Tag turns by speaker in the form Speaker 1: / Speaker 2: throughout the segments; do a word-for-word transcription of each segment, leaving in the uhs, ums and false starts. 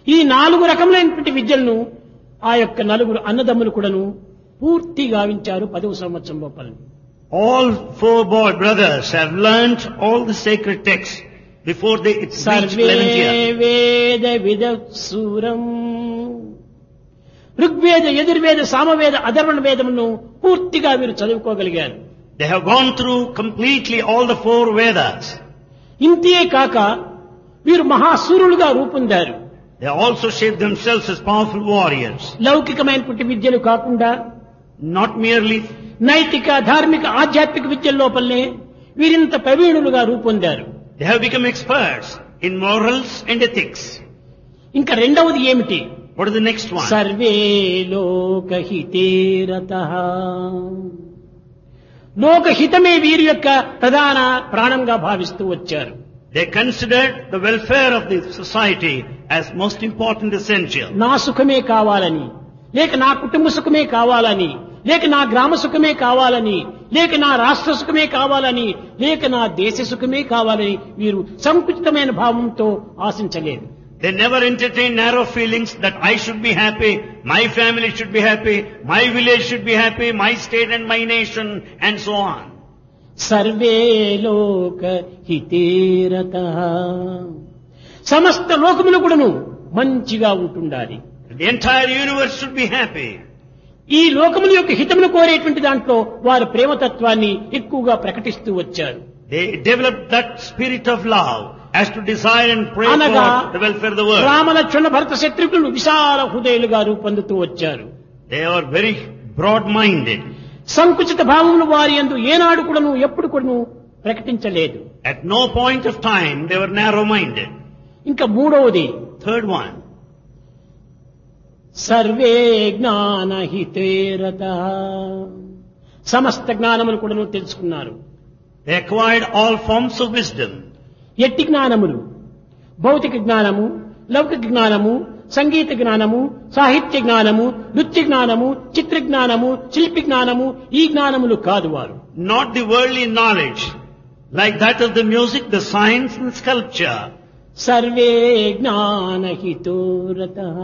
Speaker 1: ఈ నాలుగు రకములైనటువంటి విద్యలను ఆ యొక్క నలుగురు అన్నదమ్ములు కూడాను పూర్తి గావించారు పదవ సంవత్సరం లోపల.
Speaker 2: All four boy brothers have learnt all the sacred texts before they reach eleventh year.
Speaker 1: Survey వేద విదస్సురం ఋగ్వేద, యజుర్వేద, సామవేద, అథర్వణ వేదమును పూర్తిగా వీరు చదువుకోగలిగారు.
Speaker 2: They have gone through completely all the four Vedas.
Speaker 1: ఇంతే కాక వీరు మహాసూరులుగా రూపొందారు.
Speaker 2: They also shaped themselves as powerful warriors.
Speaker 1: లౌకికమైనటువంటి విద్యలు కాకుండా
Speaker 2: Not merely
Speaker 1: నైతిక, ధార్మిక, ఆధ్యాత్మిక విద్యల లోపలనే వీరింత ప్రవీణులుగా రూపొందారు.
Speaker 2: they have become experts in morals and ethics.
Speaker 1: ఇంకా రెండవది ఏమిటి?
Speaker 2: What is the next one?
Speaker 1: Survey లోకహితే రతః. లోకహితమే వీరి యొక్క ప్రధాన ప్రాణంగా భావిస్తూ వచ్చారు.
Speaker 2: They considered the welfare of the society as most important essential.
Speaker 1: నా సుఖమే కావాలని, లేక నా కుటుంబ సుఖమే కావాలని, లేక నా గ్రామ సుఖమే కావాలని, లేక నా రాష్ట్ర సుఖమే కావాలని, లేక నా దేశ సుఖమే కావాలని వీరు సంకుచితమైన భావంతో ఆశించలేదు.
Speaker 2: They never entertained narrow feelings that I should be happy, my family should be happy, my village should be happy, my state and my nation, and so on.
Speaker 1: Survey లోక హితే రతః. సమస్త లోకములు కూడాను మంచిగా ఉంటుండాలి.
Speaker 2: The entire universe should be happy.
Speaker 1: ఈ లోకముల యొక్క హితమును కోరేటువంటి దాంట్లో వారు ప్రేమతత్వాన్ని ఎక్కువగా ప్రకటిస్తూ వచ్చారు.
Speaker 2: They developed that spirit of love as to desire and pray
Speaker 1: అనగా
Speaker 2: for the welfare of the world.
Speaker 1: Rama Lakshmana భరత శత్రుఘ్నులు విశాల హృదయులుగా రూపొందుతూ వచ్చారు.
Speaker 2: They are very broad-minded.
Speaker 1: సంకుచిత భావములు వారి యందు ఏనాడు కూడాను ఎప్పుడు కూడాను ప్రకటించలేదు.
Speaker 2: At no point of time they were narrow-minded.
Speaker 1: ఇంకా మూడవది
Speaker 2: Third one,
Speaker 1: సర్వే జ్ఞానహితే రతః. సమస్త జ్ఞానములు కూడాను తెలుసుకున్నారు.
Speaker 2: they acquired all forms of wisdom.
Speaker 1: ఎట్టి జ్ఞానములు? భౌతిక జ్ఞానము, లౌకిక జ్ఞానము, సంగీత జ్ఞానము, సాహిత్య జ్ఞానము, నృత్య జ్ఞానము, చిత్ర జ్ఞానము, శిల్పి జ్ఞానము, ఈ జ్ఞానములు కాదు వారు.
Speaker 2: Not the worldly knowledge like that of the music, the science and sculpture.
Speaker 1: Survey జ్ఞానహితో రతః.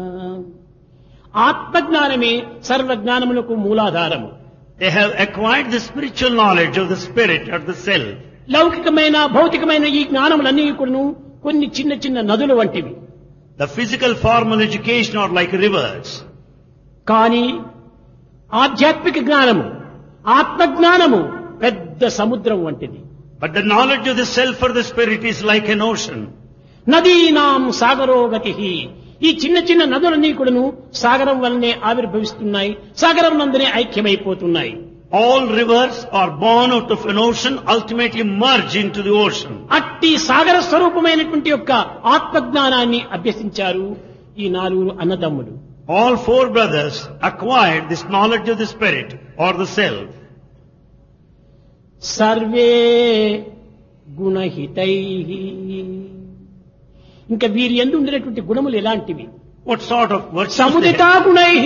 Speaker 1: ఆత్మజ్ఞానమే సర్వజ్ఞానములకు మూలాధారము.
Speaker 2: They have acquired the spiritual knowledge of the spirit or the self.
Speaker 1: లౌకికమైన భౌతికమైన ఈ జ్ఞానములన్నీ కూడాను కొన్ని చిన్న చిన్న నదుల వంటివి.
Speaker 2: The physical formal education are like rivers.
Speaker 1: కానీ ఆధ్యాత్మిక జ్ఞానము, ఆత్మజ్ఞానము పెద్ద సముద్రం వంటిది.
Speaker 2: But the knowledge of the self or the spirit is like an ocean.
Speaker 1: నదీనాం సాగరో గతిః. ఈ చిన్న చిన్న నదులన్నీ కూడాను సాగరం వల్లనే ఆవిర్భవిస్తున్నాయి, సాగరం నందునే ఐక్యమైపోతున్నాయి.
Speaker 2: All rivers are born out of an ocean, ultimately merge into the ocean.
Speaker 1: అట్టి సాగర స్వరూపమైనటువంటి యొక్క ఆత్మజ్ఞానాన్ని అభ్యసించారు ఈ నాలుగురు అన్నదమ్ములు.
Speaker 2: All four brothers acquired this knowledge of the spirit or the self.
Speaker 1: Survey గుణహితైః. ఇంకా వీరి యందు ఉండినటువంటి గుణములు ఎలాంటివి?
Speaker 2: What sort of virtues they
Speaker 1: సముదితా
Speaker 2: have?
Speaker 1: గుణైః.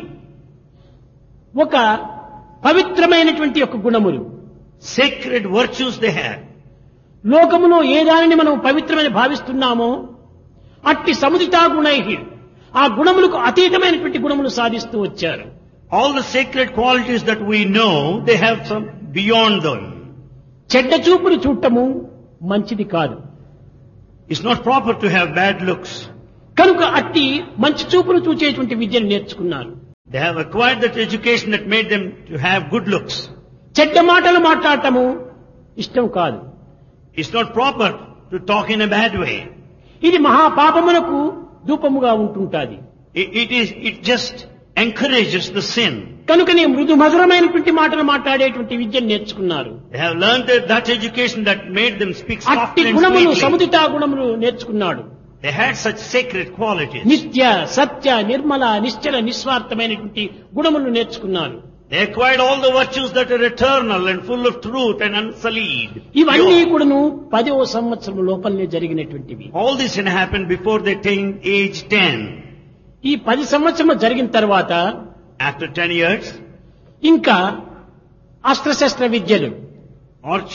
Speaker 1: ఒక పవిత్రమైనటువంటి యొక్క గుణములు.
Speaker 2: Sacred virtues they have.
Speaker 1: లోకములో ఏ దానిని మనం పవిత్రమని భావిస్తున్నామో అట్టి సముదితా గుణైః ఆ గుణములకు అతీతమైనటువంటి గుణములు సాధిస్తూ వచ్చారు.
Speaker 2: All the sacred qualities that we know, they have some beyond them.
Speaker 1: చెడ్డ చూపులు చూడటము మంచిది కాదు.
Speaker 2: It's not proper to have bad looks.
Speaker 1: కనుక అట్టి మంచి చూపులు చూచేటువంటి విద్యను నేర్చుకున్నారు.
Speaker 2: They have acquired that education that made them to have good looks.
Speaker 1: చెడ్డ మాటలు మాట్లాడటము ఇష్టం కాదు.
Speaker 2: It's not proper to talk in a bad way.
Speaker 1: ఇది మహాపాపములకు ధూపముగా ఉంటుంటాది.
Speaker 2: It, it is, it just encourages the sin.
Speaker 1: కనుకనే మృదు మధురమైనటువంటి మాటలు మాట్లాడేటువంటి విద్యను నేర్చుకున్నారు.
Speaker 2: They have learned that, that education that made them speak
Speaker 1: అట్టి
Speaker 2: softly and
Speaker 1: గుణములు
Speaker 2: sweetly.
Speaker 1: సముదితా గుణములు నేర్చుకున్నాడు.
Speaker 2: They had such sacred qualities.
Speaker 1: నిత్య సత్య నిర్మల నిశ్చల నిస్వార్థమైనటువంటి గుణములు నేర్చుకున్నారు.
Speaker 2: They acquired all the virtues that are eternal and full of truth and unsullied.
Speaker 1: ఇవన్నీ
Speaker 2: Pure.
Speaker 1: కూడాను పదవ సంవత్సరం లోపలనే జరిగినటువంటివి.
Speaker 2: All this had happened before they attained age ten.
Speaker 1: ఈ పది సంవత్సరం జరిగిన తర్వాత
Speaker 2: After ten years,
Speaker 1: ఇంకా అస్త్రశస్త్ర విద్యలు,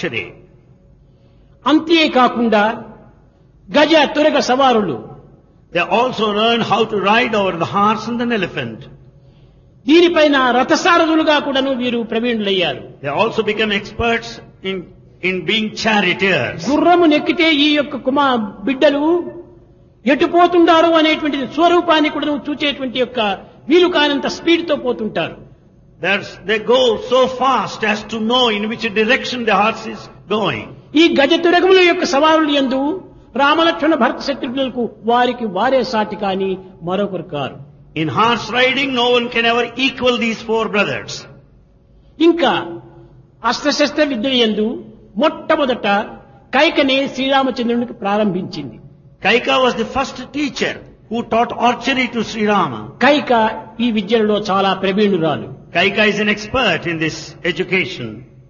Speaker 2: archery.
Speaker 1: అంతేకాకుండా గజ తురగ సవారులు,
Speaker 2: They also learn how to ride over the horse and an elephant.
Speaker 1: దీనిపైన రథసారథులుగా కూడాను వీరు ప్రవీణులయ్యారు.
Speaker 2: They also become experts in, in being charioteers.
Speaker 1: గుర్రము నెక్కితే ఈ యొక్క కుమా బిడ్డలు ఎటు పోతుండారు అనేటువంటి స్వరూపాన్ని కూడాను చూచేటువంటి యొక్క వీలు కానంత స్పీడ్ తో పోతుంటారు.
Speaker 2: There's, they go so fast as to know in which direction the horse is going.
Speaker 1: ఈ గజ తురగముల యొక్క సవారులు యందు రామలక్ష్మణ భరత శత్రుఘ్నులకు వారికి వారే సాటి కాని మరొకరు car.
Speaker 2: In horse riding, no one can ever equal these four brothers.
Speaker 1: ఇంకా అస్త్రశస్త్ర విద్య యందు మొట్టమొదట కైకనే శ్రీరామచంద్రునికి ప్రారంభించింది.
Speaker 2: Kaika was the first teacher who taught archery to Sri Rama.
Speaker 1: Kaika ఈ విద్యలో చాలా ప్రవీణురాలు.
Speaker 2: Kaika is an expert in this education.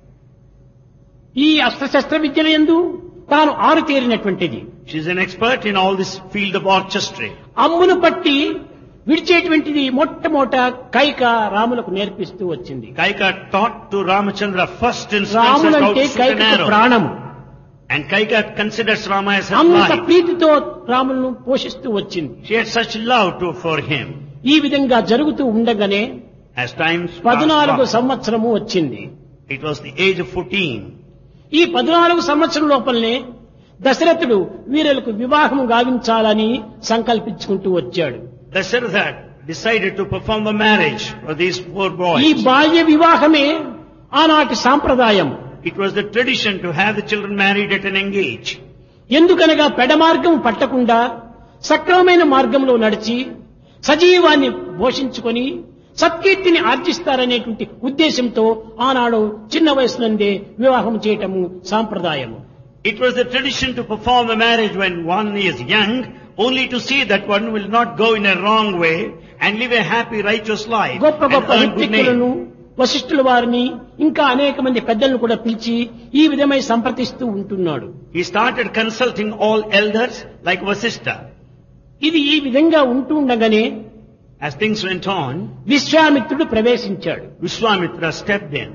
Speaker 1: ఈ అస్త్రశస్త్ర విద్యల యందు తాను ఆరుతేరినటువంటిది.
Speaker 2: She is an expert in all this field of archery.
Speaker 1: అమ్మును పట్టి విడిచేటువంటిది మొట్టమొదట కైక రాములకు నేర్పిస్తూ వచ్చింది.
Speaker 2: Kaika taught to Ramachandra first instance how
Speaker 1: రాములంటే
Speaker 2: to shoot an
Speaker 1: Kaika
Speaker 2: arrow.
Speaker 1: ప్రాణము.
Speaker 2: And Kaika considers Rama as her
Speaker 1: అంత
Speaker 2: life.
Speaker 1: ప్రీతితో రాములను పోషిస్తూ వచ్చింది.
Speaker 2: She had such love to, for him.
Speaker 1: ఈ విధంగా జరుగుతూ ఉండగానే
Speaker 2: As time passed
Speaker 1: పద్నాలుగు
Speaker 2: by,
Speaker 1: సంవత్సరము వచ్చింది.
Speaker 2: it was the age of fourteen.
Speaker 1: ఈ పద్నాలుగు సంవత్సరం లోపలనే దశరథుడు వీరులకు వివాహం గావించాలని సంకల్పించుకుంటూ వచ్చాడు.
Speaker 2: Dasharatha decided to perform the marriage for these four
Speaker 1: ఈ
Speaker 2: boys.
Speaker 1: బాల్య వివాహమే ఆనాటి సాంప్రదాయం.
Speaker 2: It was the tradition to have the children married at an young age.
Speaker 1: ఎందుకనగా పెడ మార్గం పట్టకుండా సక్రమమైన మార్గంలో నడిచి సజీవాన్ని పోషించుకొని సత్కీర్తిని ఆర్జిస్తారనేటువంటి ఉద్దేశంతో ఆనాడు చిన్న వయసునందే వివాహం చేయటము సాంప్రదాయము.
Speaker 2: It was the tradition to perform the marriage when one is young, only to see that one will not go in a wrong way and live a happy, righteous life
Speaker 1: గొప్ప
Speaker 2: and
Speaker 1: గొప్ప
Speaker 2: earn good
Speaker 1: వ్యక్తులను
Speaker 2: name.
Speaker 1: వశిష్ఠుల వారిని ఇంకా అనేక మంది పెద్దలను కూడా పిలిచి ఈ విధమై సంప్రదిస్తూ ఉంటున్నాడు.
Speaker 2: He started consulting all elders like Vasishtha.
Speaker 1: ఇది ఈ విధంగా ఉంటూ ఉండగానే
Speaker 2: As things went on,
Speaker 1: విశ్వామిత్రుడు ప్రవేశించాడు.
Speaker 2: Vishwamitra stepped in.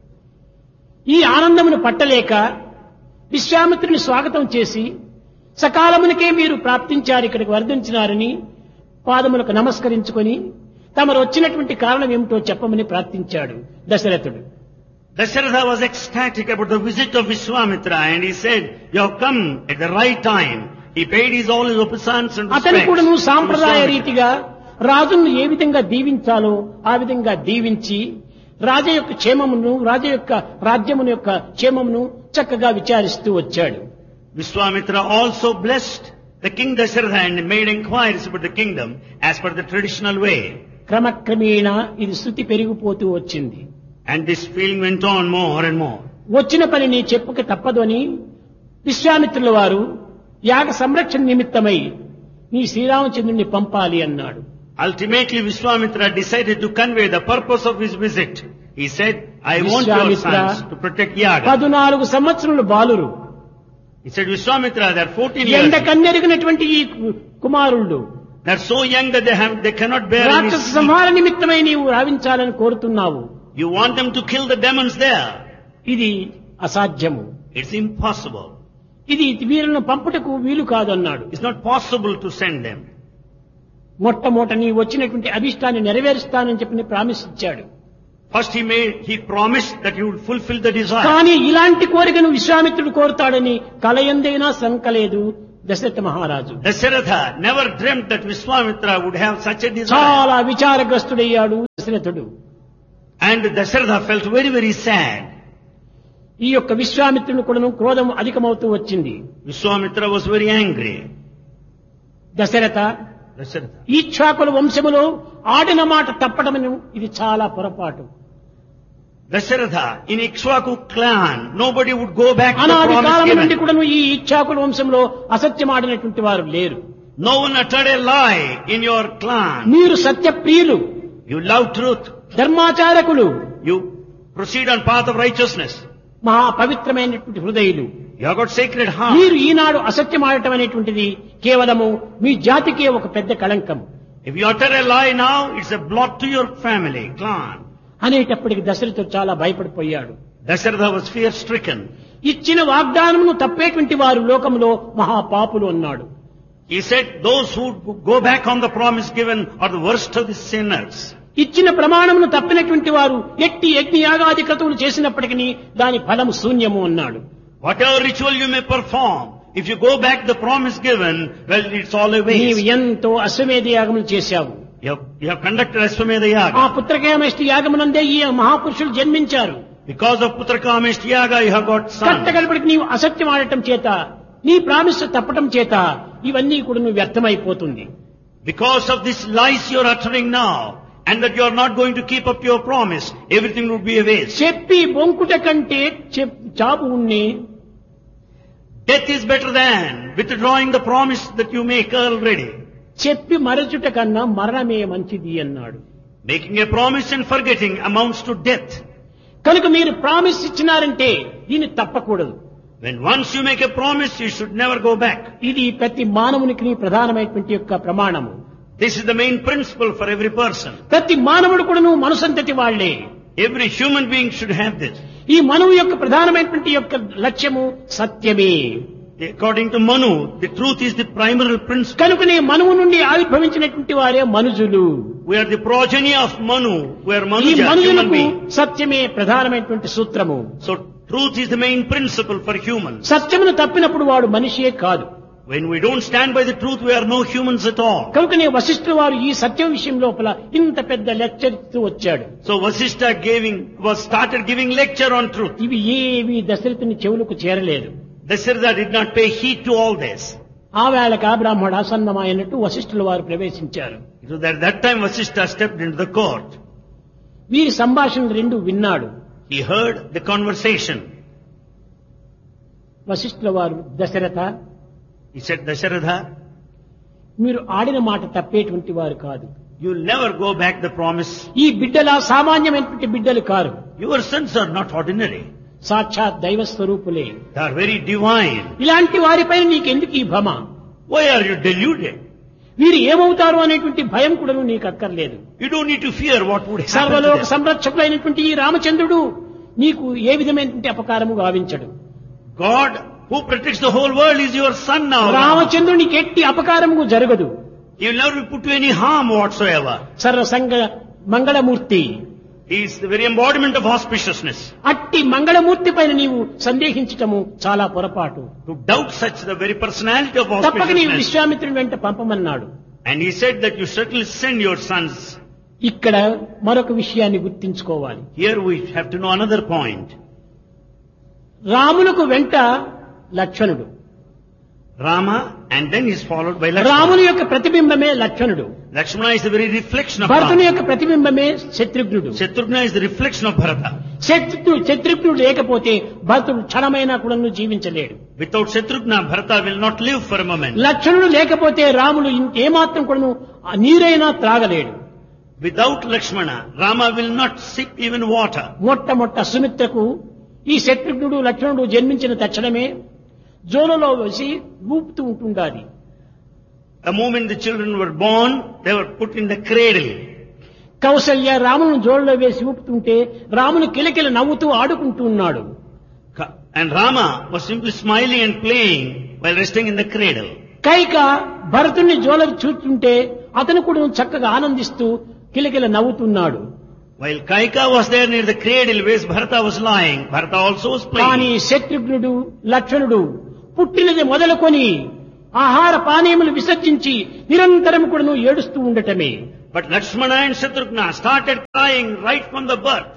Speaker 1: ఈ ఆనందమును పట్టలేక విశ్వామిత్రుని స్వాగతం చేసి సకాలమునకే మీరు ప్రాప్తించారు, ఇక్కడికి వర్ధించినారని పాదములకు నమస్కరించుకొని తమరు వచ్చినటువంటి కారణం ఏమిటో చెప్పమని ప్రార్థించాడు దశరథుడు.
Speaker 2: Dasharatha was ecstatic about the visit of Vishwamitra and he said, "You have come at the right time." He paid his all his obeisance and
Speaker 1: అతను
Speaker 2: respects
Speaker 1: కూడా
Speaker 2: to
Speaker 1: నువ్వు సాంప్రదాయ
Speaker 2: Vishwamitra.
Speaker 1: రీతిగా రాజును ఏ విధంగా దీవించాలో ఆ విధంగా దీవించి రాజ యొక్క క్షేమమును రాజ యొక్క రాజ్యమును యొక్క క్షేమమును చక్కగా విచారిస్తూ వచ్చాడు.
Speaker 2: Vishwamitra also blessed the king Dasharatha and made inquiries about the kingdom as per the traditional way.
Speaker 1: క్రమక్రమేణా ఇది శృతి పెరిగిపోతూ వచ్చింది.
Speaker 2: And this feeling went on more and more.
Speaker 1: వచ్చిన పని నీ చెప్పుక తప్పదు అని విశ్వామిత్రుల వారు యాగ సంరక్షణ నిమిత్తమై నీ శ్రీరామచంద్రుని పంపాలి అన్నాడు.
Speaker 2: Ultimately, Vishwamitra decided to convey the purpose of his visit. He said, "I want your
Speaker 1: Vishwamitra
Speaker 2: sons to protect Yaga."
Speaker 1: పద్నాలుగు సంవత్సరముల బాలురు,
Speaker 2: He said, "Vishwamitra, they are fourteen years.
Speaker 1: ఎండ కన్నెరిగినటువంటి ఈ కుమారుళ్ళు
Speaker 2: They are so young that they have, they cannot bear any
Speaker 1: రాక్షస
Speaker 2: heat.
Speaker 1: సంహార నిమిత్తమై నీవు రావించాలని కోరుతున్నావు.
Speaker 2: You want them to kill the demons there.
Speaker 1: ఇది అసాధ్యము.
Speaker 2: It's impossible.
Speaker 1: ఇది వీరులను పంపుటకు వీలు కాదన్నాడు.
Speaker 2: It's not possible to send them."
Speaker 1: మొట్టమొదట నీ వచ్చినటువంటి అభిష్టాన్ని నెరవేరుస్తానని చెప్పి ప్రామిస్ ఇచ్చాడు.
Speaker 2: First he made, he promised that he would fulfill the desire.
Speaker 1: కానీ ఇలాంటి కోరికను విశ్వామిత్రుడు కోరుతాడని కలయందైనా శంకలేదు దశరథ మహారాజు.
Speaker 2: Dasharatha never dreamt that Vishwamitra would have such a desire.
Speaker 1: చాలా విచారగ్రస్తుడయ్యాడు దశరథుడు.
Speaker 2: And Dasharatha felt very, very sad.
Speaker 1: ఈ యొక్క విశ్వామిత్రుని కూడా క్రోధం అధికమవుతూ వచ్చింది.
Speaker 2: Vishwamitra was very angry.
Speaker 1: Dasharatha,
Speaker 2: Dasharatha.
Speaker 1: ఈక్ష్వాకుల వంశములో ఆడిన మాట తప్పడమని ఇది చాలా పొరపాటు.
Speaker 2: Dasharatha, in Ikshvaku clan, nobody would go back to the
Speaker 1: అనాది
Speaker 2: promise
Speaker 1: కాలం నుండి
Speaker 2: given.
Speaker 1: కూడా ఈ ఈక్ష్వాకుల వంశంలో అసత్యం ఆడినటువంటి వారు లేరు.
Speaker 2: No one uttered a lie in your clan.
Speaker 1: మీరు సత్యప్రియులు,
Speaker 2: You love truth.
Speaker 1: ధర్మాచారకులు,
Speaker 2: You proceed on path of righteousness.
Speaker 1: మహా పవిత్రమైనటువంటి హృదయులు.
Speaker 2: You have got sacred heart.
Speaker 1: మీరు ఈనాడు అసత్యం ఆడటం అనేటువంటిది కేవలము మీ జాతికే ఒక పెద్ద కళంకం
Speaker 2: If you utter a lie now, it's a blot to your family, clan.
Speaker 1: అనేటప్పటికి దశరథుడు చాలా భయపడిపోయాడు.
Speaker 2: Dasharatha was fear stricken.
Speaker 1: ఇచ్చిన వాగ్దానమును తప్పేటువంటి వారు లోకంలో మహాపాపులు అన్నాడు.
Speaker 2: He said, those who go back on the promise given are the worst of the sinners.
Speaker 1: ఇచ్చిన ప్రమాణమును తప్పినటువంటి వారు ఎట్టి యజ్ఞ యాగాది క్రతువులు చేసినప్పటికీ దాని ఫలము శూన్యము అన్నాడు.
Speaker 2: Whatever ritual you may perform, if you go back the promise given, well, it's all a
Speaker 1: నీవు
Speaker 2: waste.
Speaker 1: ఎంతో అశ్వమేధ యాగములు చేశావు.
Speaker 2: You have, you have conducted Ashwamedha
Speaker 1: ఆ
Speaker 2: Yaga.
Speaker 1: పుత్రకామేష్టి యాగమునందే ఈ మహాపురుషులు జన్మించారు.
Speaker 2: Because of Putrakameshti Yaga, you have got sons.
Speaker 1: కట్టగలిపడికి నీవు అసత్యం ఆడటం చేత, నీ ప్రామిస్ తప్పటం చేత ఇవన్నీ కూడా నువ్వు వ్యర్థమైపోతుంది.
Speaker 2: Because of these lies you are uttering now, and that you are not going to keep up your promise, everything would be a waste.
Speaker 1: చెప్పి బొంకుట కంటే చెప్- చాపు ఉన్ని
Speaker 2: Death is better than withdrawing the promise that you make already.
Speaker 1: చెప్పి మరచుట కన్నా మరణమే మంచిది అన్నాడు.
Speaker 2: Making a promise and forgetting amounts to death.
Speaker 1: కనుక మీరు ప్రామిస్ ఇచ్చినారంటే దీన్ని తప్పకూడదు.
Speaker 2: When once you make a promise, you should never go back.
Speaker 1: ఇది ప్రతి మానవునికి ప్రధానమైనటువంటి యొక్క ప్రమాణము.
Speaker 2: This is the main principle for every person.
Speaker 1: ప్రతి మానవుడు కూడాను మనుసంతతి వాళ్లే.
Speaker 2: Every human being should have this.
Speaker 1: ఈ మనువు యొక్క ప్రధానమైనటువంటి యొక్క లక్ష్యము సత్యమే.
Speaker 2: According to Manu, the truth is the primary principle.
Speaker 1: కనుకనే మనువు నుండి ఆవిర్భవించినటువంటి వారే మనుజులు.
Speaker 2: We are the progeny of Manu. We are
Speaker 1: ఈ
Speaker 2: Manuja, human
Speaker 1: మనుజులకు
Speaker 2: being.
Speaker 1: సత్యమే ప్రధానమైనటువంటి సూత్రము.
Speaker 2: So truth is the main principle for humans.
Speaker 1: సత్యమును తప్పినప్పుడు వాడు మనిషియే కాదు.
Speaker 2: When we don't stand by the truth, we are no humans at all.
Speaker 1: కనుకనే వశిష్ఠుల వారు ఈ సత్యం విషయం లోపల ఇంత పెద్ద లెక్చర్ ఇస్తూ వచ్చాడు.
Speaker 2: So Vasishtha giving, was started giving lecture on truth.
Speaker 1: ఇవి ఏవి దశరథుని చెవులకు చేరలేదు.
Speaker 2: Dasharatha did not pay heed to all this.
Speaker 1: ఆ వేళక బ్రాహ్మణ ఆసన్నమైనట్టు వశిష్ఠుల వారు ప్రవేశించారు.
Speaker 2: It was at that time Vasishtha stepped into the court.
Speaker 1: వీరి సంభాషణ రెండు విన్నాడు.
Speaker 2: He heard the conversation.
Speaker 1: వశిష్ఠుల వారు దశరథ,
Speaker 2: He said, Dasharatha,
Speaker 1: మీరు ఆడిన మాట తప్పేటువంటి వారు కాదు.
Speaker 2: you'll never go back the promise.
Speaker 1: ఈ బిడ్డల సామాన్యమైనటువంటి బిడ్డలు car.
Speaker 2: Your sons are not ordinary.
Speaker 1: సాక్షాత్ దైవ స్వరూపులే.
Speaker 2: They are very divine.
Speaker 1: ఇలాంటి వారిపైన నీకెందుకు ఈ భ్రమ?
Speaker 2: Why are you deluded?
Speaker 1: వీరు ఏమవుతారు అనేటువంటి భయం కూడా నీకు అక్కర్లేదు.
Speaker 2: You don't need to fear what would happen to
Speaker 1: సర్వలోక
Speaker 2: them.
Speaker 1: సంరక్షకులైనటువంటి ఈ రామచంద్రుడు నీకు ఏ విధమైనటువంటి అపకారము గావించడు.
Speaker 2: God, who protects the whole world, is your son now.
Speaker 1: రామచంద్రునికి ఎట్టి అపకారము జరగదు.
Speaker 2: He will never be put to any harm whatsoever.
Speaker 1: సర్వసంగ మంగళమూర్తి.
Speaker 2: He is the very embodiment of auspiciousness.
Speaker 1: అట్టి మంగళమూర్తి పైన నీవు సందేహించటము చాలా పొరపాటు.
Speaker 2: To doubt such the very personality of
Speaker 1: తప్పక నీవు
Speaker 2: auspiciousness.
Speaker 1: విశ్వామిత్రుని వెంట పంపమన్నాడు.
Speaker 2: And he said that you certainly send your sons.
Speaker 1: ఇక్కడ మరొక విషయాన్ని గుర్తించుకోవాలి.
Speaker 2: Here we have to know another point.
Speaker 1: రాములకు వెంట లక్ష్మణుడు.
Speaker 2: Rama, and then he is followed by
Speaker 1: రాముని
Speaker 2: Lakshmana.
Speaker 1: యొక్క ప్రతిబింబమే లక్ష్మణుడు.
Speaker 2: Lakshmana is the very reflection of
Speaker 1: భరతుని
Speaker 2: Rama.
Speaker 1: యొక్క ప్రతిబింబమే శత్రుఘ్నుడు.
Speaker 2: Shatrughna is the reflection of Bharata.
Speaker 1: శత్రు శత్రుఘ్నుడు లేకపోతే భరతుడు క్షణమైనా కూడా జీవించలేడు.
Speaker 2: Without Shatrughna, Bharata will not live for a moment.
Speaker 1: లక్ష్మణుడు లేకపోతే రాముడు ఏమాత్రం కూడాను నీరైనా త్రాగలేడు.
Speaker 2: Without Lakshmana, Rama will not sip even water.
Speaker 1: మొట్టమొట్ట సుమిత్రకు ఈ శత్రుఘ్నుడు లక్ష్మణుడు జన్మించిన తక్షణమే జోలలో వేసి ఊపుతూ ఉంటుండాలి.
Speaker 2: The moment the children were born, they were put in the cradle.
Speaker 1: Kaushalya రామును జోలలో వేసి ఊపుతుంటే రామును కిలకిల నవ్వుతూ ఆడుకుంటూ ఉన్నాడు.
Speaker 2: Ka- And Rama was simply smiling and playing while resting in the cradle.
Speaker 1: Kaika భరతుణ్ణి జోలకు చూస్తుంటే అతను కూడా చక్కగా ఆనందిస్తూ కిలకిల నవ్వుతున్నాడు.
Speaker 2: While Kaika was there near the cradle where Bharata was lying, Bharata also was
Speaker 1: కానీ
Speaker 2: playing.
Speaker 1: శత్రుఘ్నుడు లక్ష్మణుడు పుట్టినది మొదలుకొని ఆహార పానీయములు విసర్జించి నిరంతరం కూడా ఏడుస్తూ ఉండటమే.
Speaker 2: But Lakshmana and Shatrughna started crying right from the birth.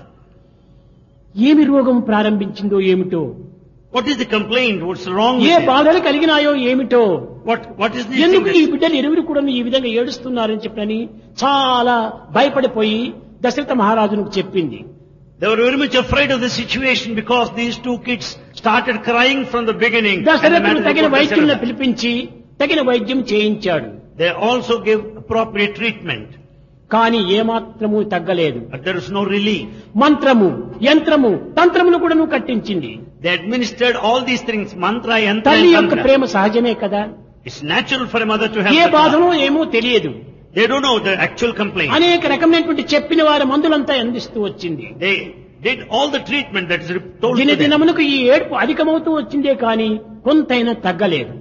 Speaker 1: ఏమి రోగం ప్రారంభించిందో ఏమిటో,
Speaker 2: What is the complaint? What's wrong
Speaker 1: A
Speaker 2: with them?
Speaker 1: బాధలు కలిగినాయో ఏమిటో,
Speaker 2: What, what is the
Speaker 1: ఎందుకు ఈ
Speaker 2: sickness?
Speaker 1: బిడ్డలు ఇరువురు కూడా ఈ విధంగా ఏడుస్తున్నారని చెప్పని చాలా భయపడిపోయి దశరథ మహారాజునికి చెప్పింది.
Speaker 2: They were very much afraid of the situation because these two kids started crying from the beginning. And the
Speaker 1: దశరథుడు
Speaker 2: matter
Speaker 1: తగిన
Speaker 2: about
Speaker 1: వైద్యులను
Speaker 2: Dasharatha.
Speaker 1: పిలిపించి తగిన వైద్యం చేయించాడు.
Speaker 2: They also gave appropriate treatment.
Speaker 1: కానీ ఏమాత్రము తగ్గలేదు.
Speaker 2: But there is no relief.
Speaker 1: మంత్రము, యంత్రము, తంత్రములు కూడా నువ్వు కట్టించింది.
Speaker 2: They administered all these things, mantra, yantra,
Speaker 1: తల్లి
Speaker 2: and
Speaker 1: యొక్క
Speaker 2: tantra.
Speaker 1: ప్రేమ సహజమే కదా.
Speaker 2: It's natural for a mother to have
Speaker 1: A
Speaker 2: such
Speaker 1: బాధనో
Speaker 2: love.
Speaker 1: ఏమో తెలియదు.
Speaker 2: They don't know the actual complaint.
Speaker 1: అనేక రకమైనటువంటి చెప్పిన వారి మందులంతా అందిస్తూ వచ్చింది.
Speaker 2: They did all the treatment that is told to them.
Speaker 1: దినదినమునకు ఈ ఏడుపు అధికమవుతూ వచ్చిందే కానీ కొంతైనా తగ్గలేదు.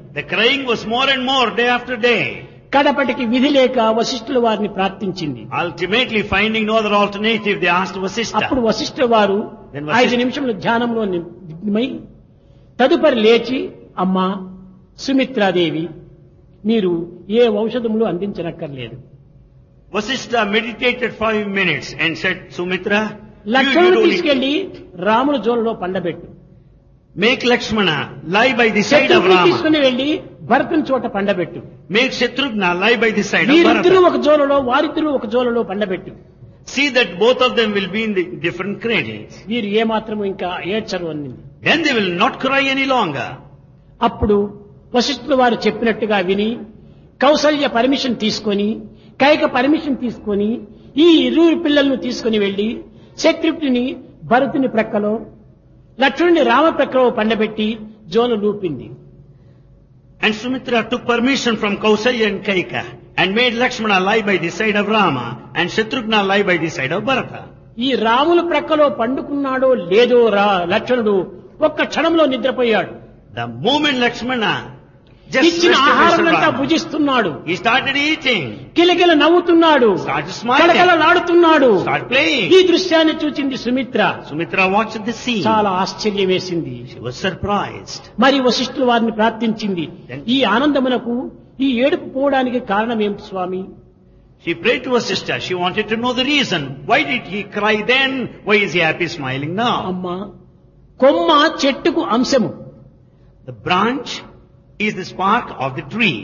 Speaker 2: The crying was more and more day after day.
Speaker 1: కడపటికి విధి లేక వశిష్ఠుల వారిని ప్రార్థించింది.
Speaker 2: Ultimately, finding no other alternative, they asked Vasishtha.
Speaker 1: అప్పుడు వశిష్ఠుల వారు
Speaker 2: Then Vasishtha-
Speaker 1: ఐదు నిమిషముల ధ్యానంలో నిమగ్నమై తదుపరి లేచి, అమ్మా సుమిత్రాదేవి, మీరు ఏ ఔషధములు అందించనక్కర్లేదు.
Speaker 2: Vasishtha meditated five minutes and said, Sumitra, you
Speaker 1: లక్ష్మణుడు
Speaker 2: need only
Speaker 1: తీసుకెళ్లి రాముల జోలలో పండబెట్టు.
Speaker 2: make Lakshmana lie by the side of
Speaker 1: శత్రుఘ్నుని
Speaker 2: Rama.
Speaker 1: తీసుకుని వెళ్లి భరతుని చోట పండబెట్టు.
Speaker 2: Make Shatrughna lie by the side of
Speaker 1: వీరిద్దరూ
Speaker 2: Bharata.
Speaker 1: ఒక జోలలో వారిద్దరూ ఒక జోలలో పండబెట్టు.
Speaker 2: See that both of them will be in the different cradles.
Speaker 1: వీరు ఏమాత్రము ఇంకా ఏడ్చరు అన్నింది.
Speaker 2: Then they will not cry any longer.
Speaker 1: అప్పుడు వశిష్ఠుల వారు చెప్పినట్టుగా విని కౌసల్య పర్మిషన్ తీసుకొని, కైక పర్మిషన్ తీసుకొని, ఈ ఇరువురు పిల్లలను తీసుకుని వెళ్లి శత్రుఘ్నుని భరతుని ప్రక్కలో, లక్ష్మణుని రామ ప్రక్కలో పండబెట్టి జోలు లూపింది.
Speaker 2: And Sumitra took permission from Kausalya and Kaika and made Lakshmana lie by the side of Rama and Shatrughna lie by the side of Bharata.
Speaker 1: ఈ రాముల ప్రక్కలో పండుకున్నాడో లేదో రా లక్ష్మణుడు ఒక్క క్షణంలో నిద్రపోయాడు.
Speaker 2: The moment Lakshmana just
Speaker 1: ఇచ్చిన
Speaker 2: rested
Speaker 1: ఆహారం
Speaker 2: beside
Speaker 1: అంతా
Speaker 2: Rama,
Speaker 1: భుజిస్తున్నాడు,
Speaker 2: he started eating,
Speaker 1: కిలకిల నవ్వుతున్నాడు,
Speaker 2: started smiling,
Speaker 1: కళకళలాడుతున్నాడు.
Speaker 2: started playing.
Speaker 1: ఈ దృశ్యాన్ని చూచింది Sumitra.
Speaker 2: Sumitra watched the scene.
Speaker 1: చాలా ఆశ్చర్యం వేసింది.
Speaker 2: She was surprised.
Speaker 1: మరి వశిష్ఠుల వారిని ప్రార్థించింది, ఈ ఆనందమునకు, ఈ ఏడుపు పోవడానికి కారణం ఏమిటి స్వామి?
Speaker 2: She prayed to her sister. She wanted to know the reason. Why did he cry then? Why is he happy smiling now?
Speaker 1: అమ్మా, కొమ్మ చెట్టుకు అంశము,
Speaker 2: The branch is the spark of the tree.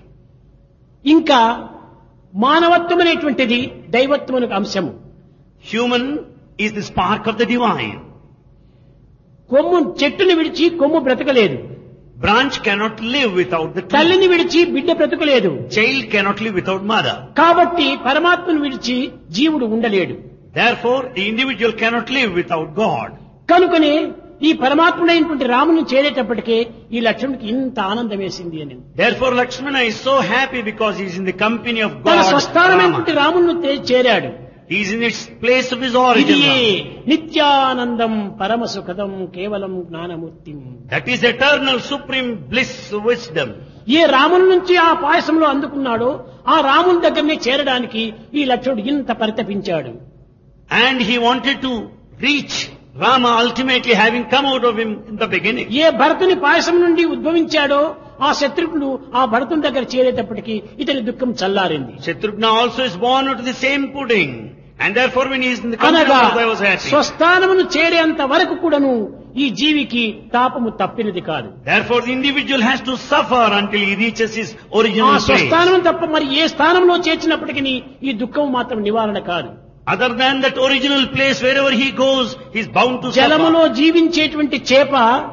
Speaker 1: ఇంకా మానవత్వం అనేటువంటిది దైవత్వమునకు అంశము.
Speaker 2: Human is the spark of the divine.
Speaker 1: కొమ్ము చెట్టుని విడిచి కొమ్ము బ్రతకలేదు,
Speaker 2: Branch cannot live without the tree.
Speaker 1: తల్లిని విడిచి బిడ్డ బ్రతకలేదు.
Speaker 2: Child cannot live without mother.
Speaker 1: కాబట్టి పరమాత్మను విడిచి జీవుడు ఉండలేడు.
Speaker 2: Therefore, the individual cannot live without God.
Speaker 1: కనుకనే ఈ పరమాత్ముడైనటువంటి రాముని చేరేటప్పటికే ఈ లక్ష్మణుడికి ఇంత ఆనందం వేసింది అని.
Speaker 2: Therefore, Lakshmana is so happy because he is in the company of
Speaker 1: తన
Speaker 2: God.
Speaker 1: స్వస్థానమైనటువంటి
Speaker 2: Rama.
Speaker 1: రాముని తే- చేరాడు.
Speaker 2: He is in its place of his
Speaker 1: ఇది
Speaker 2: origin.
Speaker 1: నిత్యానందం పరమ సుఖదం కేవలం Gnanamurthy.
Speaker 2: That is eternal supreme bliss wisdom.
Speaker 1: ఏ రాముని నుంచి ఆ పాయసంలో అందుకున్నాడో ఆ రాముని దగ్గరనే చేరడానికి ఈ లక్ష్మణుడు ఇంత పరితపించాడు.
Speaker 2: And he wanted to reach Rama ultimately having come out of him in the beginning.
Speaker 1: ఏ భరతుని పాయసం నుండి ఉద్భవించాడో ఆ శత్రుఘ్నుడు ఆ భరతుని దగ్గర చేరేటప్పటికి ఇతని దుఃఖం చల్లారింది.
Speaker 2: Shatrughna also is born out of the same pudding. And therefore when he is in the company
Speaker 1: అనగా
Speaker 2: of God, I was happy.
Speaker 1: స్వస్థానమును చేరేంత వరకు కూడాను ఈ జీవికి తాపము తప్పినది కాదు.
Speaker 2: Therefore the individual has to suffer until he reaches his
Speaker 1: ఆ
Speaker 2: original place.
Speaker 1: స్వస్థానం తప్ప మరి ఏ స్థానంలో చేర్చినప్పటికీ ఈ దుఃఖం మాత్రం నివారణ కాదు.
Speaker 2: Other than that original place, wherever he goes, he is bound to
Speaker 1: జలములో
Speaker 2: suffer.
Speaker 1: జీవించేటువంటి చేప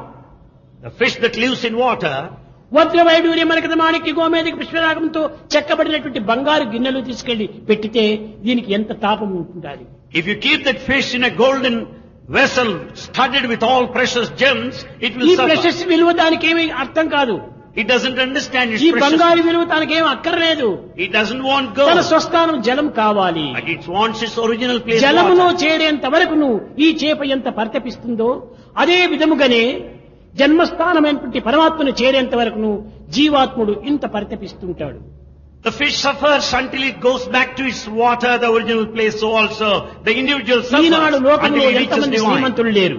Speaker 2: The fish that lives in water,
Speaker 1: వజ్రవైడూర్య మనకద మాణిక్య గోమేధిక పుష్పరాగంతో చెక్కబడినటువంటి బంగారు గిన్నెలు తీసుకెళ్లి పెట్టితే దీనికి ఎంత తాపం ఉంటుండాలి.
Speaker 2: if you keep that fish in a golden vessel studded with all precious gems, it
Speaker 1: ఈ
Speaker 2: will suffer.
Speaker 1: ప్రెషస్ విలువ దానికి ఏమీ అర్థం కాదు.
Speaker 2: It doesn't understand its
Speaker 1: ఈ
Speaker 2: precious.
Speaker 1: బంగారు విలువ దానికి ఏమి అక్కర్లేదు.
Speaker 2: It doesn't want
Speaker 1: తన
Speaker 2: gold,
Speaker 1: స్వస్థానం జలం కావాలి.
Speaker 2: but it wants its original place.
Speaker 1: జలములో
Speaker 2: water.
Speaker 1: చేరేంత వరకును ఈ చేప ఎంత పరితపిస్తుందో అదే విధముగానే జన్మస్థానమైనటువంటి పరమాత్మను చేరేంత వరకును జీవాత్ముడు ఇంత పరితపిస్తుంటాడు.
Speaker 2: The fish suffers until it goes back to its water, the original place. So also the individual suffers
Speaker 1: Eenadu
Speaker 2: until
Speaker 1: లోకంలో
Speaker 2: he reaches
Speaker 1: ఎంతమంది
Speaker 2: divine.
Speaker 1: శ్రీమంతులు లేరు.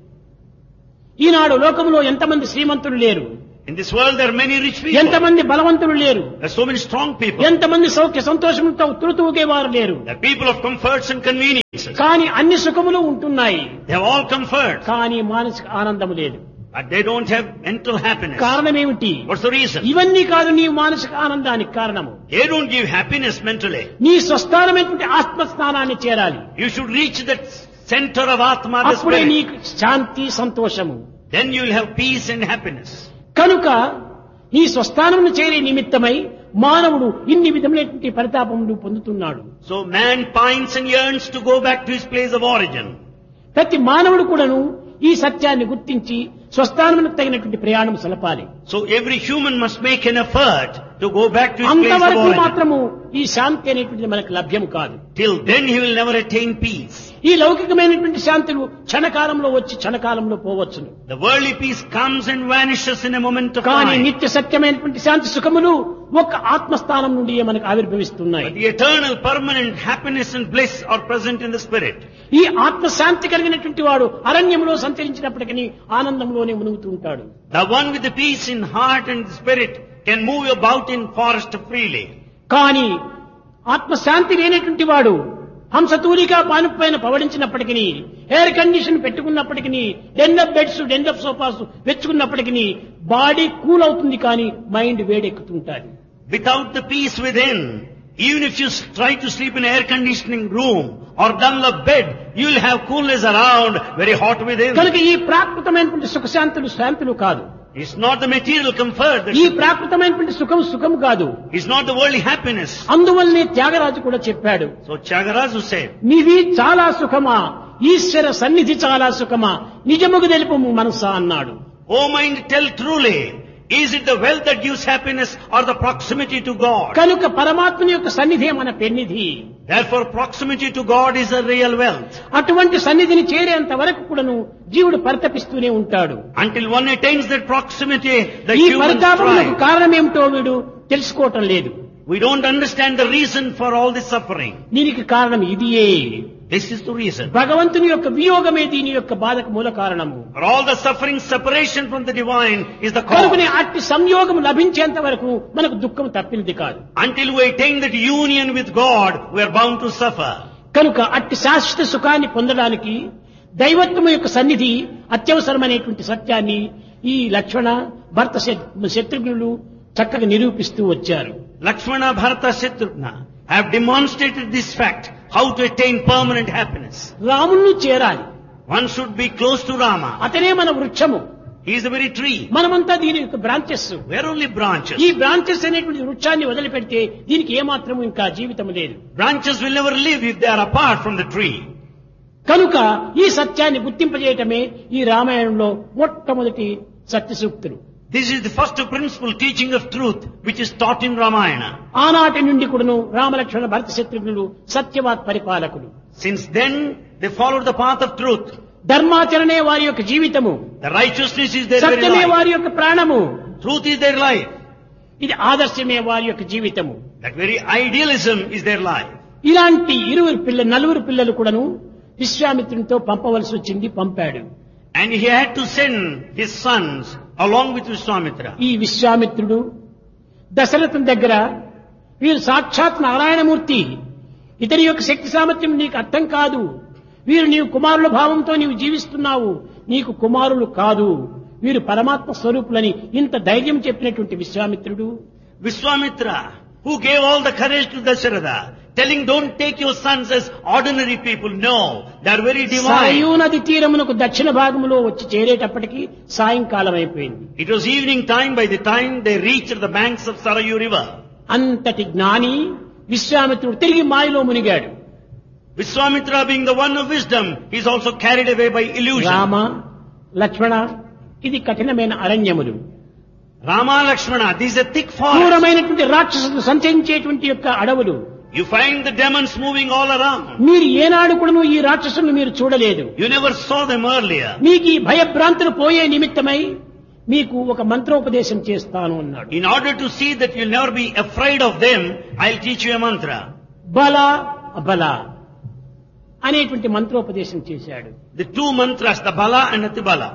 Speaker 1: ఈనాడు లోకంలో ఎంతమంది శ్రీమంతులు లేరు.
Speaker 2: In this world there are many rich people.
Speaker 1: ఎంతమంది బలవంతులు లేరు.
Speaker 2: There are so many strong people.
Speaker 1: ఎంతమంది సౌఖ్య సంతోషంతో తురుతూగేవారు లేరు.
Speaker 2: There are people of comforts and conveniences.
Speaker 1: కానీ అన్ని సుఖములు ఉంటున్నాయి.
Speaker 2: They have all comfort,
Speaker 1: కానీ మానసిక ఆనందము లేదు.
Speaker 2: but they don't have mental happiness.
Speaker 1: కారణం ఏమిటి?
Speaker 2: What's the reason?
Speaker 1: ఇవన్నీ కాదు నీ మానసిక ఆనందానికి కారణము.
Speaker 2: They don't give happiness mentally.
Speaker 1: నీ స్వస్థానమైనటువంటి ఆత్మస్థానాన్ని చేరాలి.
Speaker 2: You should reach that center of Atma, the
Speaker 1: అప్పుడే
Speaker 2: spirit.
Speaker 1: నీకు శాంతి సంతోషము.
Speaker 2: Then you will have peace and happiness.
Speaker 1: కనుక నీ స్వస్థానమును చేరే నిమిత్తమై మానవుడు ఇన్ని విధములైనటువంటి పరితాపములు పొందుతున్నాడు.
Speaker 2: So man pines and yearns to go back to his place of origin.
Speaker 1: ప్రతి మానవుడు కూడాను ఈ సత్యాన్ని గుర్తించి స్వస్థానమునకు తగినటువంటి ప్రయాణం సలపాలి.
Speaker 2: So every human must make an effort to go back to his place of
Speaker 1: అంతవరకు
Speaker 2: origin.
Speaker 1: మాత్రము ఈ శాంతి అనేటువంటిది మనకు లభ్యం కాదు.
Speaker 2: Till then he will never attain peace.
Speaker 1: ఈ లౌకికమైనటువంటి శాంతులు క్షణకాలంలో వచ్చి క్షణకాలంలో పోవచ్చును.
Speaker 2: The worldly peace comes and vanishes in a moment of
Speaker 1: కానీ
Speaker 2: time.
Speaker 1: నిత్య సత్యమైనటువంటి శాంతి సుఖములు ఒక ఆత్మస్థానం నుండి మనకు ఆవిర్భవిస్తున్నాయి.
Speaker 2: But the eternal, permanent happiness and bliss are present in the spirit.
Speaker 1: ఈ ఆత్మశాంతి కలిగినటువంటి వాడు అరణ్యంలో సంచరించినప్పటికీ ఆనందంలోనే మునుగుతూ ఉంటాడు.
Speaker 2: The one with the peace in heart and spirit can move about in forest freely.
Speaker 1: కానీ ఆత్మశాంతి లేనటువంటి వాడు హంసతూలిగా పాను పైన పవడించినప్పటికీ, air condition పెట్టుకున్నప్పటికీ, den of beds den of sofas వెచ్చుకున్నప్పటికీ body cool అవుతుంది, కానీ mind వేడెక్కుతుంటాది.
Speaker 2: Without the peace within, even if you try to sleep in an air conditioning room or Dunlop bed, you will have coolness around, very hot within.
Speaker 1: కనుక ఈ ప్రాకృతమైనటువంటి సుఖశాంతులు శాంతులు కాదు.
Speaker 2: It's not the material comfort. That
Speaker 1: ఈ ప్రాకృతమైనటువంటి సుఖం సుఖం కాదు.
Speaker 2: It's not the worldly happiness.
Speaker 1: అందువల్లనే త్యాగరాజు కూడా చెప్పాడు,
Speaker 2: So Tyagaraja said,
Speaker 1: నీది చాలా సుఖమా, ఈశ్వర సన్నిధి చాలా సుఖమా, నిజముగు తెలుపుము మనసా అన్నాడు.
Speaker 2: O mind, tell truly, is it the wealth that gives happiness or the proximity to God?
Speaker 1: కనుక పరమాత్మని యొక్క సన్నిధే మన పెన్నిధి.
Speaker 2: Therefore proximity to God is a real wealth.
Speaker 1: అటువంటి సన్నిధిని చేరేంత వరకు కూడాను జీవుడు పరితపిస్తూనే ఉంటాడు.
Speaker 2: Until one attains that proximity, the
Speaker 1: ఈ
Speaker 2: human
Speaker 1: పరితాపములకు
Speaker 2: strive.
Speaker 1: కారణం ఏమిటో వీడు తెలుసుకోవటం లేదు.
Speaker 2: We don't understand the reason for all this suffering.
Speaker 1: దీనికి కారణం ఇదియే.
Speaker 2: This is the reason.
Speaker 1: భగవంతుని యొక్క వియోగమే దీని యొక్క బాధకు మూల కారణము.
Speaker 2: For all the suffering, separation from the divine is the
Speaker 1: కనుకనే
Speaker 2: cause.
Speaker 1: అట్టి సంయోగం లభించేంత వరకు మనకు దుఃఖం తప్పినది కాదు.
Speaker 2: Until we attain that union with God, we are bound to suffer.
Speaker 1: కనుక అట్టి శాశ్వత సుఖాన్ని పొందడానికి దైవత్వం యొక్క సన్నిధి అత్యవసరమైనటువంటి సత్యాన్ని ఈ లక్ష్మణ భర్త శత్రుఘ్నులు చక్కగా నిరూపిస్తూ వచ్చారు.
Speaker 2: Lakshmana, Bharata, Shatrugna have demonstrated this fact, how to attain permanent happiness.
Speaker 1: రాముణ్ణి చేరాలి.
Speaker 2: One should be close to Rama.
Speaker 1: అతనే మన వృక్షము.
Speaker 2: He is the very tree.
Speaker 1: మనమంతా దీని యొక్క branches.
Speaker 2: We are only branches.
Speaker 1: ఈ బ్రాంచెస్ అనేటువంటి వృక్షాన్ని వదిలిపెడితే దీనికి ఏమాత్రము ఇంకా జీవితం లేదు.
Speaker 2: Branches will never live if they are apart from the tree.
Speaker 1: కనుక ఈ సత్యాన్ని గుర్తింపజేయటమే ఈ రామాయణంలో మొట్టమొదటి సత్య సూక్తులు.
Speaker 2: This is the first principle teaching of truth which is taught in Ramayana.
Speaker 1: ఆనాటి నుండి కూడాను రామలక్ష్మణ భరత శత్రుఘ్నులు సత్యవాక్ పరిపాలకులు.
Speaker 2: Since then, they followed the path of truth.
Speaker 1: ధర్మాచరణే వారి యొక్క జీవితము.
Speaker 2: The righteousness is their very
Speaker 1: సత్యమే
Speaker 2: life.
Speaker 1: వారి యొక్క ప్రాణము.
Speaker 2: Truth is their life.
Speaker 1: ఇది ఆదర్శమే వారి యొక్క జీవితము.
Speaker 2: That very idealism is their life.
Speaker 1: ఇలాంటి ఇరువురు పిల్ల నలుగురు పిల్లలు కూడాను విశ్వామిత్రునితో పంపవలసి వచ్చింది, పంపాడు.
Speaker 2: And he had to send his sons along with Vishwamitra.
Speaker 1: ఈ విశ్వామిత్రుడు దశరథుని దగ్గర, వీరు సాక్షాత్ నారాయణమూర్తి, ఇతని యొక్క శక్తి సామర్థ్యం నీకు అర్థం కాదు, వీరు నీవు కుమారుల భావంతో నీవు జీవిస్తున్నావు, నీకు కుమారులు కాదు, వీరు పరమాత్మ స్వరూపులని ఇంత ధైర్యం చెప్పినటువంటి విశ్వామిత్రుడు,
Speaker 2: Vishwamitra, who gave all the courage to Dasharatha, telling don't take your sons as ordinary people. No, they are very
Speaker 1: సాయూ
Speaker 2: divine.
Speaker 1: నది తీరమునకు దక్షిణ భాగములో వచ్చి చేరేటప్పటికి సాయంకాలం అయిపోయింది.
Speaker 2: It was evening time by the time they reached the banks of Sarayu river.
Speaker 1: అంతటి జ్ఞాని విశ్వామిత్రుడు తిరిగి మాయలో మునిగాడు.
Speaker 2: Vishwamitra being the one of wisdom, he is also carried away by illusion.
Speaker 1: Rama Lakshmana, ఇది కఠినమైన అరణ్యములు,
Speaker 2: Rama, Lakshmana, this is a thick forest.
Speaker 1: క్రూరమైనటువంటి రాక్షసులు సంచరించేటువంటి యొక్క అడవులు.
Speaker 2: You find the demons moving all around.
Speaker 1: మీరు ఏనాడు కూడాను ఈ రాక్షసులను మీరు చూడలేదు.
Speaker 2: You never saw them earlier.
Speaker 1: మీకు ఈ భయభ్రాంతులు పోయే నిమిత్తమై మీకు ఒక మంత్రోపదేశం చేస్తాను అన్నాడు.
Speaker 2: In order to see that you'll never be afraid of them, I'll teach you a mantra.
Speaker 1: బల అబల అనేటువంటి మంత్రోపదేశం చేశాడు.
Speaker 2: The two mantras, the Bala and Atibala.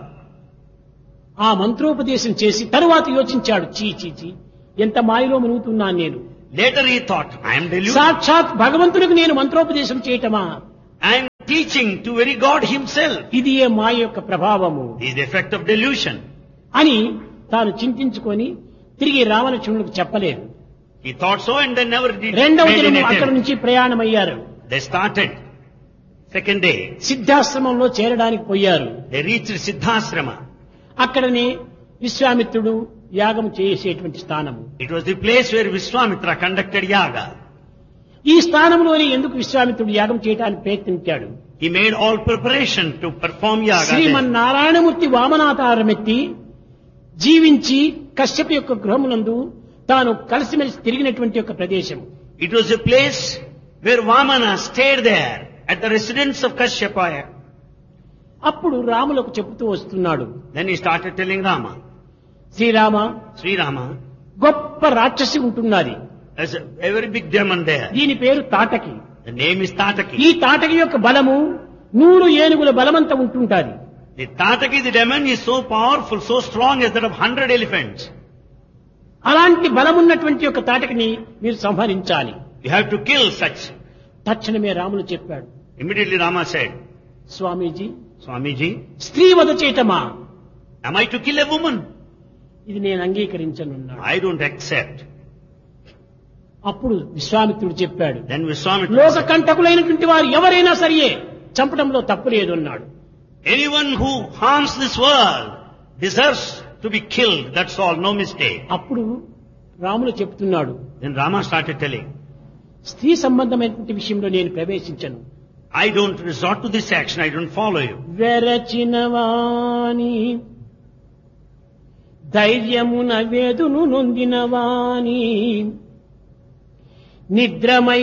Speaker 1: ఆ మంత్రోపదేశం చేసి తరువాత యోచించాడు, చీ చీ చీ ఎంత మాయలో మునుగుతున్నాను నేను.
Speaker 2: Later he thought, I am deluded.
Speaker 1: సాక్షాత్ భగవంతునికి నేను మంత్రోపదేశం చేయటమా,
Speaker 2: I am teaching to very God himself.
Speaker 1: ఇది ఏ మాయ యొక్క ప్రభావము
Speaker 2: This is the effect of delusion.
Speaker 1: అని తాను చింతించుకొని తిరిగి రామలక్ష్మణులకు చెప్పలేదు.
Speaker 2: He thought so and then never did.
Speaker 1: రెండవ
Speaker 2: made an
Speaker 1: దినము అక్కడి
Speaker 2: attempt.
Speaker 1: నుంచి ప్రయాణమయ్యారు.
Speaker 2: They started. Second day,
Speaker 1: సిద్ధాశ్రమంలో చేరడానికి పోయారు.
Speaker 2: they reached Siddhasrama.
Speaker 1: అక్కడనే విశ్వామిత్రుడు యాగం చేసేటువంటి స్థానము.
Speaker 2: It was the place where Vishwamitra conducted yaga.
Speaker 1: ఈ స్థానంలోనే ఎందుకు విశ్వామిత్రుడు యాగం చేయడానికి ప్రయత్నించాడు.
Speaker 2: He made all preparation to perform yaga there.
Speaker 1: Srimannarayanamurthy వామనావతారమెత్తి జీవించి కశ్యప యొక్క గృహమునందు తాను కలిసిమెలిసి తిరిగినటువంటి యొక్క ప్రదేశం.
Speaker 2: It was a place where Vamana stayed there at the residence of Kashyapa.
Speaker 1: అప్పుడు రాములకు చెబుతూ వస్తున్నాడు.
Speaker 2: Then he started telling Rama,
Speaker 1: Srirama,
Speaker 2: Sri Rama,
Speaker 1: గొప్ప రాక్షసి ఉంటున్నది.
Speaker 2: there's a, a very big demon there.
Speaker 1: దీని పేరు Tataki.
Speaker 2: The name is Tataki.
Speaker 1: ఈ తాటకి యొక్క బలము నూరు ఏనుగుల బలమంతా ఉంటుంటాది.
Speaker 2: The Tataki, the demon, is so powerful, so strong as that of hundred elephants.
Speaker 1: అలాంటి బలమున్నటువంటి యొక్క తాటకిని మీరు సంహరించాలి.
Speaker 2: You have to kill such.
Speaker 1: తక్షణమే రాములు చెప్పాడు,
Speaker 2: Immediately Rama said,
Speaker 1: స్వామీజీ,
Speaker 2: Swamiji,
Speaker 1: స్త్రీ వధ చేయటమా?
Speaker 2: am I to kill a woman?
Speaker 1: ఇది నేను అంగీకరించనున్నాడు.
Speaker 2: I don't accept.
Speaker 1: అప్పుడు విశ్వామిత్రుడు చెప్పాడు,
Speaker 2: Then Vishwamitra
Speaker 1: లోక
Speaker 2: said,
Speaker 1: కంటకులైనటువంటి వారు ఎవరైనా సరియే చంపడంలో తప్పు లేదు అన్నాడు.
Speaker 2: anyone who harms this world deserves to be killed. That's all, no mistake.
Speaker 1: అప్పుడు రాములు చెప్తున్నాడు,
Speaker 2: Then Rama started telling,
Speaker 1: స్త్రీ సంబంధమైనటువంటి విషయంలో నేను ప్రవేశించను.
Speaker 2: I don't resort to this action, I don't follow you.
Speaker 1: వెరచినవాని ధైర్యమున వేదును నొందినవాని నిద్రమై